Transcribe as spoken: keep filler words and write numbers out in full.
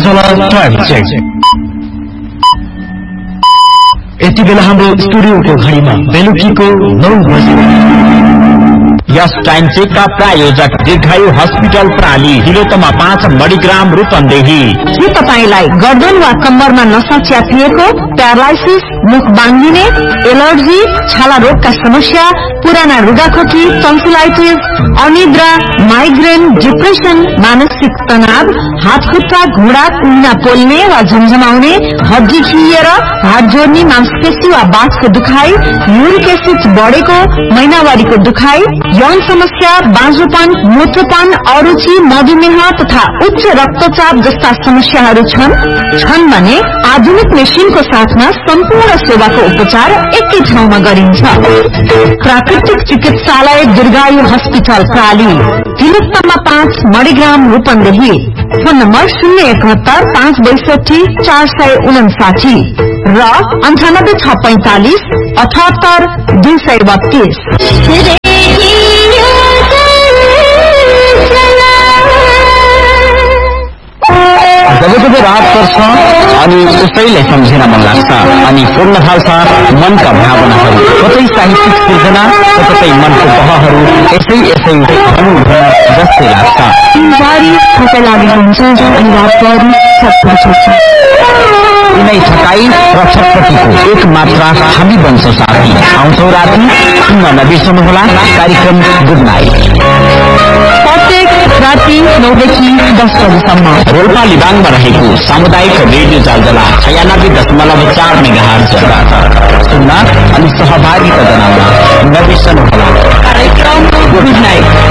तल time check. यति बेला हाम्रो स्टुडियोको घडीमा बेलुकीको नौ बजे। यस टाइम चेकका प्रायोजक दीर्घायु हस्पिटल प्राली, तिलोत्तमा पाँच मणिग्राम रूपन्देही। के तपाईलाई गर्दन वा कम्मरमा नसा च्यापिएको, प्यारालाइसिस, मुख बाङ्गिने, एलर्जी, छाला रोगका समस्या, पुराना रुगाखोकी, टन्सिलाइटिस, अनिद्रा, माइग्रेन, डिप्रेसन, मानसिक तनाव, हात खुट्टा घुँडा कुहिना पोल्ने वा झमझमाउने, हड्डी खिएर हात जोड्ने, मांसपेशी वा बाँसको दुखाइ, युरिक एसिड बढेको, महिनावारीको दुखाइ, यौन समस्या, बाँझोपन, मोटोपन, अरुचि, मधुमेह तथा उच्च रक्तचाप जस्ता समस्याहरू छन् छन् भने आधुनिक मेसिनको साथमा सम्पूर्ण सेवाको उपचार एकै ठाउँमा गरिन्छ। प्राकृतिक चिकित्सालय दीर्घायु हस्पिटल प्राली, तिलोत्तमा पाँच मणिग्राम रूपन्देही। फोन नम्बर शून्य एकहत्तर पाँच बैसठी चार सय उनासाठी र अन्ठानब्बे छ पैंतालिस अठहत्तर दुई सय बत्तीस। जब जब रात पर्छ अनि उसैलाई सम्झिन मन लाग्छ अनि फोड्न थाल्छ मनका भावनाहरू, कतै साहित्यिक सृजना कतै मनको बहहरू यसै यसै जस्तै लाग्छ। लागेको हुन्छ अनि रातभरि कुनै थकाई र छटपटीको एक मात्रा हामी बन्छौँ साथी। आउँछौ राति, सुन्न नबिर्सनुहोला कार्यक्रम गुड नाइट। प्रत्येक राति नौदेखि दस बजीसम्म रोल्पा लिबाङमा रहेको सामुदायिक रेडियो जालजला छयानब्बे दशमलव चार मेगाहर्जबाट सुन्न अनि सहभागिता जनाउन नबिर्सनुहोला कार्यक्रम गुड नाइट।